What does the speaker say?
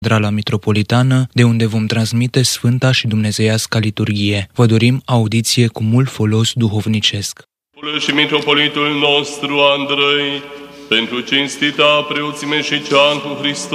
Catedrala Mitropolitană, de unde vom transmite Sfânta și Dumnezeiasca liturghie. Vă dorim audiție cu mult folos duhovnicesc. Și mitropolitul nostru Andrei, pentru cinstita preoțime și cea cu Hristos,